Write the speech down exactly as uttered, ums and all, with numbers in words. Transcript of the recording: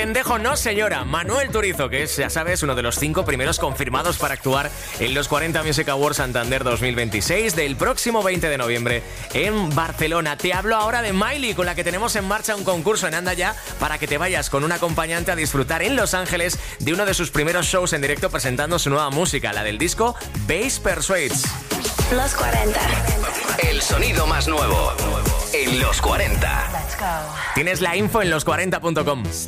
pendejo no, señora. Manuel Turizo, que es, ya sabes, uno de los cinco primeros confirmados para actuar en los cuarenta Music Awards Santander dos mil veintiséis del próximo veinte de noviembre en Barcelona. Te hablo ahora de Miley, con la que tenemos en marcha un concurso en Anda Ya para que te vayas con un acompañante a disfrutar en Los Ángeles de uno de sus primeros shows en directo presentando su nueva música, la del disco Bass Persuades. Los cuarenta. El sonido más nuevo en Los cuarenta. Tienes la info en los cuarenta punto com.